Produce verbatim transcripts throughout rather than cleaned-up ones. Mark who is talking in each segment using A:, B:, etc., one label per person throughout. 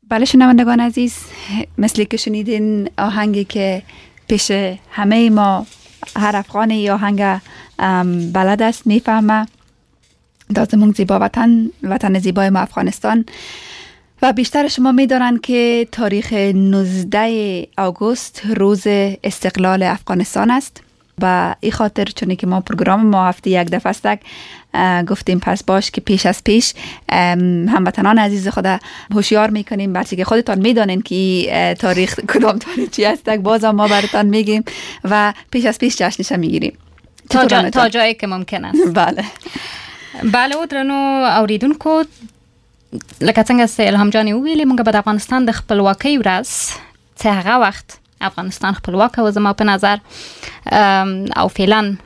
A: بله شنوندگان عزیز، مثل که شنیدین آهنگی که پیش همه ما هر افغانی آهنگ بلد است، میفهمه دازمون زیبا وطن وطن زیبای ما افغانستان. و بیشتر شما میدانند که تاریخ نوزده آگوست روز استقلال افغانستان است. و این خاطر چون که ما پروگرام ما هفته یک دفعه است گفتیم پس باش که پیش از پیش هموطنان عزیز خدا هوشیار میکنیم، بچه که خودتان میدانین که تاریخ کدام تاریخی است، باز ما براتان میگیم و پیش از پیش جشنش میگیریم
B: تا, جا، تا جایی که ممکن است.
A: بله
B: بله و درنو اوریدونکو، لکه څنګه چې الهام جان ویلي، موږ به د افغانستان د خپلواکۍ ورځ چې هغه وخت افغانستان خپلواک و زما په نظر او فعلا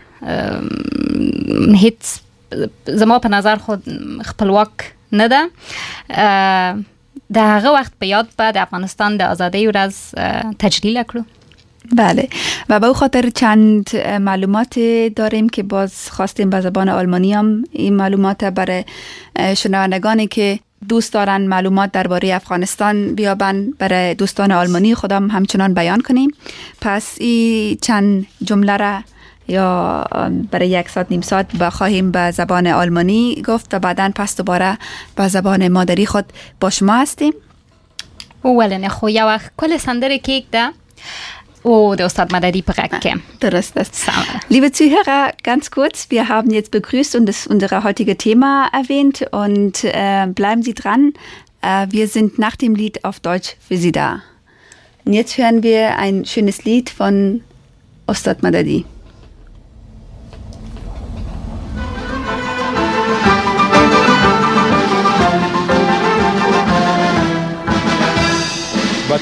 B: هیڅ زما په نظر خود خپلواک نه ده، د هغه وخت په یاد به د افغانستان د آزادۍ ورځ تجلیل کړو.
A: بله و به او خاطر چند معلومات داریم که باز خواستیم به زبان آلمانی هم این معلومات برای شنوندگانی که دوست دارن معلومات درباره افغانستان بیابن برای دوستان آلمانی خودم همچنان بیان کنیم. پس این چند جمله را یا برای یک ساعت نیم ساعت بخواهیم به زبان آلمانی گفت و بعداً پس دوباره به زبان مادری خود با شما هستیم.
B: اولین خو یا وقت کل سندر کیک ده Oh, der Ustad Madadi Brecke.
A: Das ist das. Liebe Zuhörer, ganz kurz, wir haben jetzt begrüßt und das unser heutiges Thema erwähnt und äh, bleiben Sie dran. Äh, wir sind nach dem Lied auf Deutsch für Sie da. Und jetzt hören wir ein schönes Lied von Ustad Madadi.